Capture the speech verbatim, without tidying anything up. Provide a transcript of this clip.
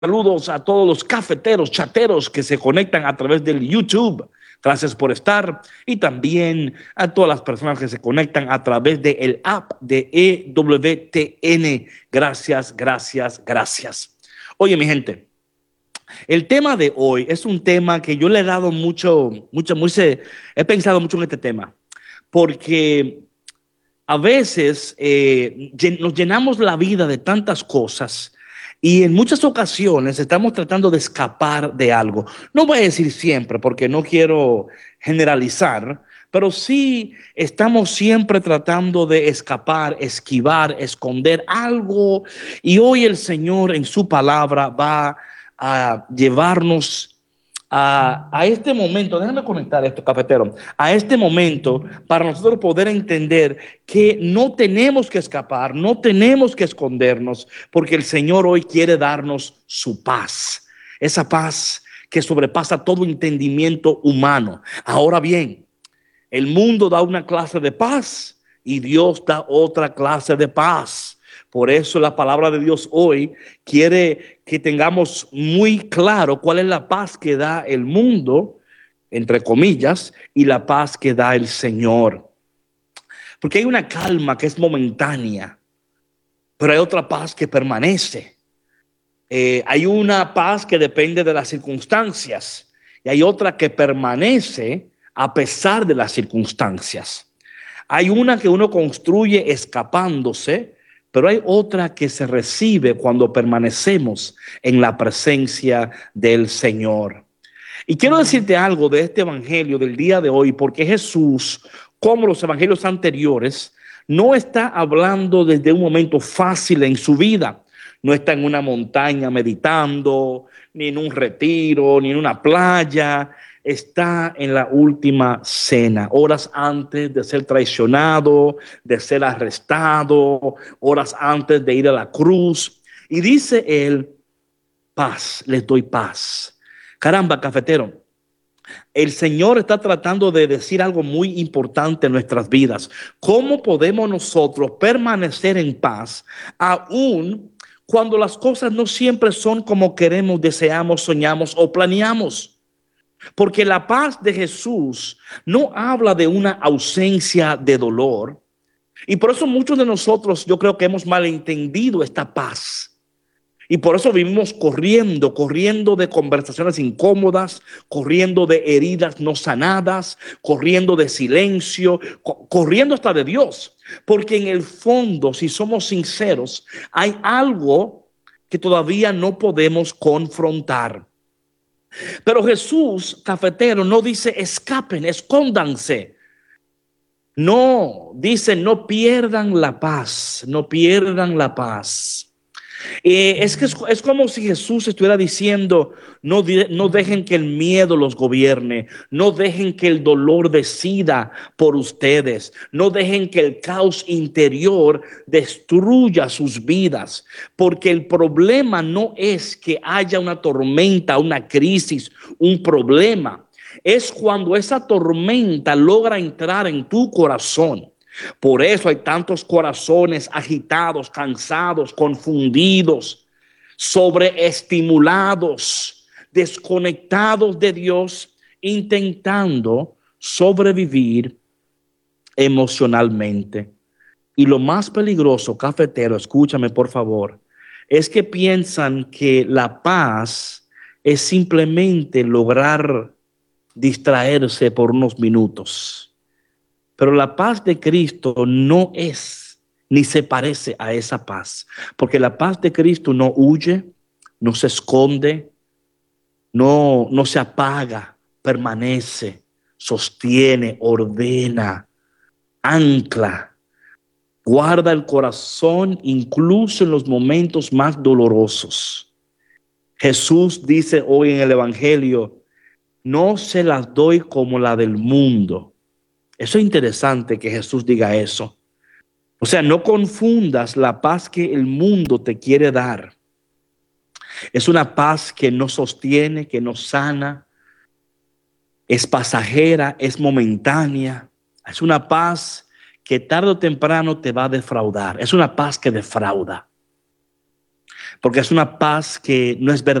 Saludos a todos los cafeteros, chateros que se conectan a través del YouTube. Gracias por estar. Y también a todas las personas que se conectan a través del app de E W T N. Gracias, gracias, gracias. Oye, mi gente, el tema de hoy es un tema que yo le he dado mucho, mucho, mucho, he pensado mucho en este tema. Porque a veces eh, nos llenamos la vida de tantas cosas y en muchas ocasiones estamos tratando de escapar de algo. No voy a decir siempre porque no quiero generalizar, pero sí estamos siempre tratando de escapar, esquivar, esconder algo. Y hoy el Señor en su palabra va a llevarnos A, a este momento, déjame conectar esto, cafetero, a este momento para nosotros poder entender que no tenemos que escapar, no tenemos que escondernos, porque el Señor hoy quiere darnos su paz, esa paz que sobrepasa todo entendimiento humano. Ahora bien, el mundo da una clase de paz y Dios da otra clase de paz. Por eso la palabra de Dios hoy quiere que tengamos muy claro cuál es la paz que da el mundo, entre comillas, y la paz que da el Señor. Porque hay una calma que es momentánea, pero hay otra paz que permanece. Eh, hay una paz que depende de las circunstancias y hay otra que permanece a pesar de las circunstancias. Hay una que uno construye escapándose, pero hay otra que se recibe cuando permanecemos en la presencia del Señor. Y quiero decirte algo de este evangelio del día de hoy, porque Jesús, como los evangelios anteriores, no está hablando desde un momento fácil en su vida. No está en una montaña meditando, ni en un retiro, ni en una playa. Está en la última cena, horas antes de ser traicionado, de ser arrestado, horas antes de ir a la cruz. Y dice él, paz, les doy paz. Caramba, cafetero, el Señor está tratando de decir algo muy importante en nuestras vidas. ¿Cómo podemos nosotros permanecer en paz aún cuando las cosas no siempre son como queremos, deseamos, soñamos o planeamos? Porque la paz de Jesús no habla de una ausencia de dolor. Y por eso muchos de nosotros, yo creo que hemos malentendido esta paz. Y por eso vivimos corriendo, corriendo de conversaciones incómodas, corriendo de heridas no sanadas, corriendo de silencio, co- corriendo hasta de Dios. Porque en el fondo, si somos sinceros, hay algo que todavía no podemos confrontar. Pero Jesús, cafetero, no dice escapen, escóndanse. No, dice no pierdan la paz, no pierdan la paz. Eh, es que es, es como si Jesús estuviera diciendo, no, no dejen que el miedo los gobierne, no dejen que el dolor decida por ustedes, no dejen que el caos interior destruya sus vidas, porque el problema no es que haya una tormenta, una crisis, un problema, es cuando esa tormenta logra entrar en tu corazón. Por eso hay tantos corazones agitados, cansados, confundidos, sobreestimulados, desconectados de Dios, intentando sobrevivir emocionalmente. Y lo más peligroso, cafetero, escúchame por favor, es que piensan que la paz es simplemente lograr distraerse por unos minutos. Pero la paz de Cristo no es ni se parece a esa paz, porque la paz de Cristo no huye, no se esconde, no, no se apaga, permanece, sostiene, ordena, ancla, guarda el corazón incluso en los momentos más dolorosos. Jesús dice hoy en el Evangelio, no se las doy como la del mundo. Eso es interesante que Jesús diga eso. O sea, no confundas la paz que el mundo te quiere dar. Es una paz que no sostiene, que no sana, es pasajera, es momentánea. Es una paz que tarde o temprano te va a defraudar. Es una paz que defrauda. porque es una paz que no es verdadera.